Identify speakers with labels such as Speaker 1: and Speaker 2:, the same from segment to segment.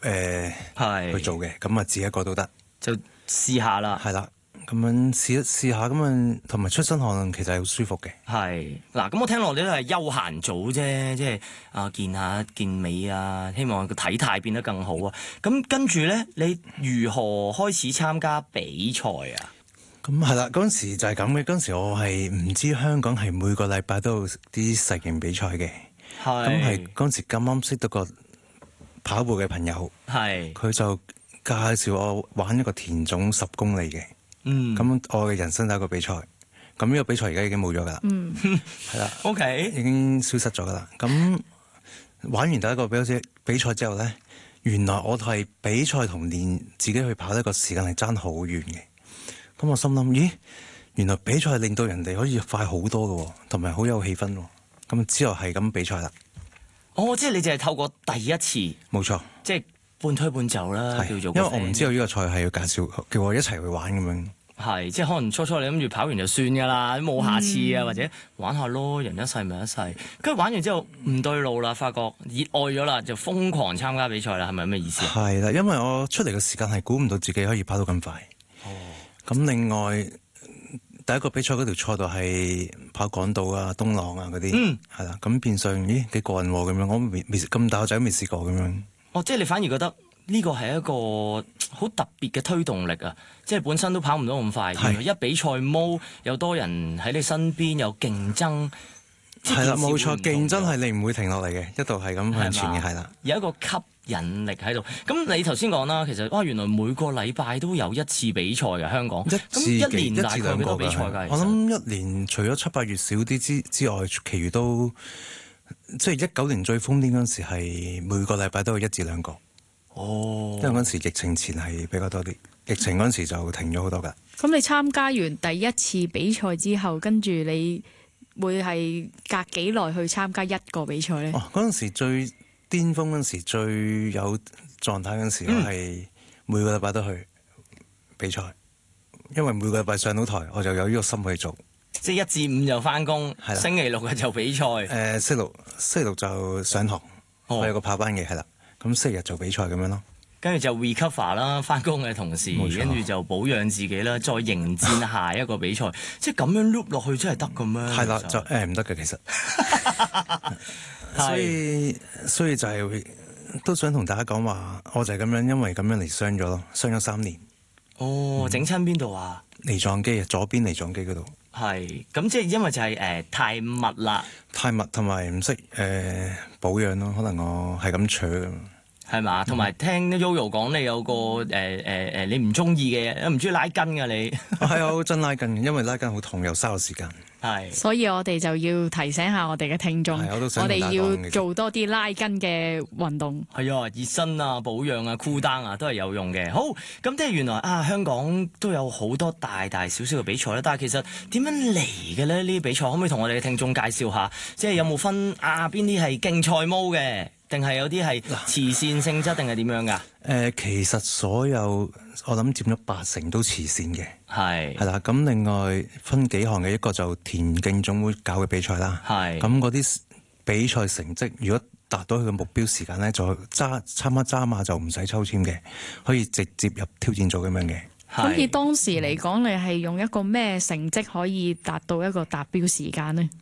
Speaker 1: 去做嘅，咁啊自己一個都得，
Speaker 2: 就試下啦。
Speaker 1: 係啦，咁樣試下咁樣，同埋出身汗其實係好舒服嘅。
Speaker 2: 係嗱，咁我聽落你都係休閒組啫，即係健下健美啊，希望個體態變得更好啊。咁跟住咧，你如何開始參加比賽啊？
Speaker 1: 咁係啦，嗰陣時就係咁嘅。嗰陣時我係唔知香港係每個禮拜都有啲細型比賽嘅，咁係嗰陣時咁啱識到個跑步嘅朋友，佢就介紹我玩一個田總10公里嘅。咁我嘅人生第一個比賽，咁呢個比賽而家已經冇咗噶啦，係啦
Speaker 2: ，OK，
Speaker 1: 已經消失咗噶啦。咁玩完第一個比賽之後咧，原來我係比賽同練自己去跑呢個時間係爭好遠嘅。咁我心諗，咦，原來比賽係令到人哋可以快好多嘅，同埋好有氣氛。咁之後係咁比賽啦。
Speaker 2: 哦，即係你就係透過第一次，
Speaker 1: 冇錯，
Speaker 2: 即係半推半就啦，叫做。
Speaker 1: 因為我唔知道呢個賽係要介紹，叫我一齊去玩咁樣。
Speaker 2: 係，即係可能初初你諗住跑完就算噶啦，冇下次啊，或者玩下咯，人一世咪一世。跟住玩完之後唔對路啦，發覺熱愛咗啦，就瘋狂參加比賽啦，係咪咩意思啊？
Speaker 1: 係啦，因為我出嚟嘅時間係估唔到自己可以跑到咁快。咁另外第一個比賽嗰條賽道係跑港島啊、東朗啊嗰啲，係啦。咁變相幾過癮喎咁樣，我未咁大個仔都未試過咁樣。
Speaker 2: 哦，即係你反而覺得呢個係一個好特別嘅推動力啊！即係本身都跑唔到咁快，原來一比賽毛有多人喺你身邊，有競爭。
Speaker 1: 係啦，冇錯，競爭係你唔會停落嚟嘅，一度係咁向前嘅，係啦。
Speaker 2: 有一個吸引力喺度。咁你頭先講啦，其實原來每個禮拜都有一次比賽嘅香港，一年大概幾多比賽㗎？
Speaker 1: 我諗一年除咗7、8月少啲之外，其餘都即係19年最瘋癲嗰陣時係每個禮拜都有1至2個。因為嗰陣時疫情前係比較多啲，疫情嗰陣時就停咗好多㗎。
Speaker 3: 咁你參加完第一次比賽之後，跟住你會係隔幾耐去參加一個比賽咧？
Speaker 1: 嗰陣時最巔峰嗰陣時，最有狀態嗰陣時，我係每個禮拜都去比賽，因為每個禮拜上到台，我就有呢個心去做。
Speaker 2: 即係1至5就返工，星期6就比賽。
Speaker 1: 星期六就上堂，我有個跑班嘅，係啦。咁星期日做比賽咁樣咯。
Speaker 2: 跟住就 recover 啦，返工嘅同時，跟住就保養自己啦，再迎戰下一個比賽。即係咁樣 loop 落去，真係得嘅咩？
Speaker 1: 係啦，就唔得嘅其實。所以就係都想同大家講話，我就係咁樣，因為咁樣嚟傷咗咯，傷咗3年。
Speaker 2: 整親邊度啊？
Speaker 1: 梨狀肌啊，左邊梨狀肌嗰度。
Speaker 2: 係，咁即係因為就係太密啦。太密
Speaker 1: 同埋唔識保養咯，可能我係咁扯咁。
Speaker 2: 係嘛？同埋聽 Yoyo 講，你有個你唔中意嘅，唔中意拉筋㗎你。
Speaker 1: 係啊，好憎拉筋，因為拉筋好痛又嘥我時間。
Speaker 3: 係，所以我哋就要提醒下我哋嘅聽眾，我哋要做多啲拉筋嘅運動。係啊，
Speaker 2: 熱身啊、保養啊、cool down 啊，都係有用嘅。好，咁即係原來香港都有好多大大小小嘅比賽啦。但係其實點樣嚟嘅咧？呢啲比賽可唔可以同我哋嘅聽眾介紹下？即係有冇分邊啲係競賽模嘅？定係有啲係慈善性質，定係點樣㗎？
Speaker 1: 其實所有我諗佔咗80%都慈善嘅，係啦。咁另外分幾項嘅，一個就田徑總會搞嘅比賽啦。係咁嗰啲比賽成績，如果達到佢嘅目標時間咧，就參加渣馬就唔使抽籤嘅，可以直接入挑戰組咁樣嘅。
Speaker 3: 咁以當時嚟講，你係用一個咩成績可以達到一個達標時間呢？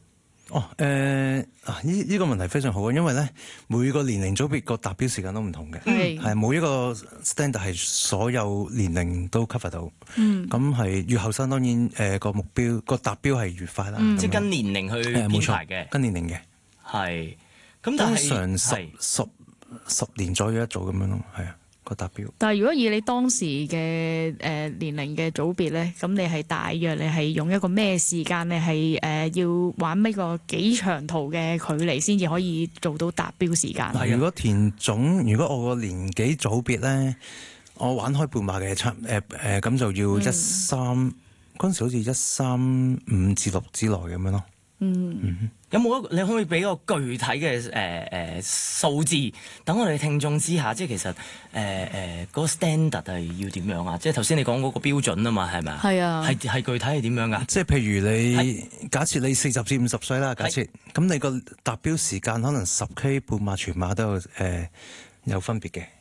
Speaker 1: 呢個問題非常好啊，因為咧每個年齡組別個達標時間都唔同嘅，係冇一個 standard 係所有年齡都 cover 到。咁係越後生當然個目標個達標係越快啦。
Speaker 2: 即係跟年齡去編排嘅，
Speaker 1: 跟年齡嘅
Speaker 2: 係。咁但係
Speaker 1: 通常十年左右一組咁樣咯，係啊。個達標，
Speaker 3: 但係如果以你當時嘅年齡嘅組別咧，咁你係大約你係用一個咩時間？你係要玩呢個幾長途嘅距離先至可以做到達標時間？
Speaker 1: 如果田總，如果我個年紀組別咧，我玩開半馬嘅咁就要13嗰陣時好似135至6之內咁樣咯。
Speaker 2: 有冇你可唔可以俾個具體嘅數字，等我哋聽眾知下，即係其實嗰個 standard 係要點樣啊？即係頭先你講嗰個標準啊嘛，係咪啊？
Speaker 3: 係啊，
Speaker 2: 係具體係點樣噶？
Speaker 1: 即係譬如你假設你40至50歲啦，假設咁你個達標時間可能10K 半馬全馬都有分別嘅。